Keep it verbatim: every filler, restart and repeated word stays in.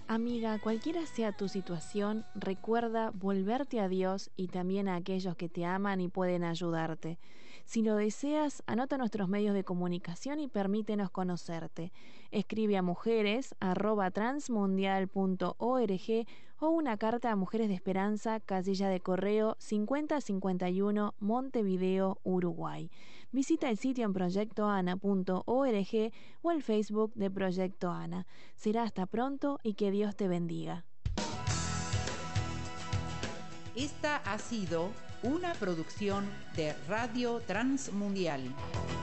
Amiga, cualquiera sea tu situación, recuerda volverte a Dios y también a aquellos que te aman y pueden ayudarte. Si lo deseas, anota nuestros medios de comunicación y permítenos conocerte. Escribe a mujeres arroba transmundial punto org o una carta a Mujeres de Esperanza, casilla de correo cincuenta cincuenta y uno, Montevideo, Uruguay. Visita el sitio en proyecto ana punto org o el Facebook de Proyecto Ana. Será hasta pronto y que Dios te bendiga. Esta ha sido una producción de Radio Transmundial.